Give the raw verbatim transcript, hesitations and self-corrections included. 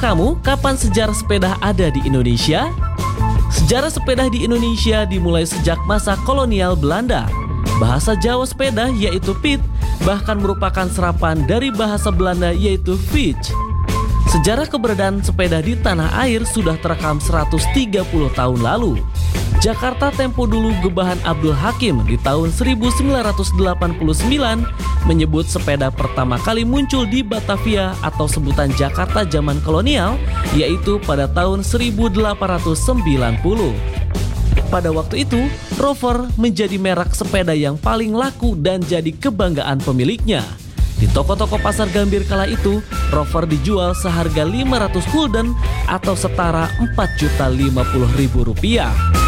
kamu kapan sejarah sepeda ada di Indonesia? Sejarah sepeda di Indonesia dimulai sejak masa kolonial Belanda. Bahasa Jawa sepeda yaitu fiets bahkan merupakan serapan dari bahasa Belanda yaitu fiets. Sejarah keberadaan sepeda di tanah air sudah terekam seratus tiga puluh tahun lalu. Jakarta tempo dulu Gebahan Abdul Hakim di tahun seribu sembilan ratus delapan puluh sembilan menyebut sepeda pertama kali muncul di Batavia atau sebutan Jakarta zaman kolonial, yaitu pada tahun seribu delapan ratus sembilan puluh. Pada waktu itu, Rover menjadi merek sepeda yang paling laku dan jadi kebanggaan pemiliknya. Di toko-toko pasar Gambir kala itu, Rover dijual seharga lima ratus gulden atau setara empat juta lima puluh ribu rupiah.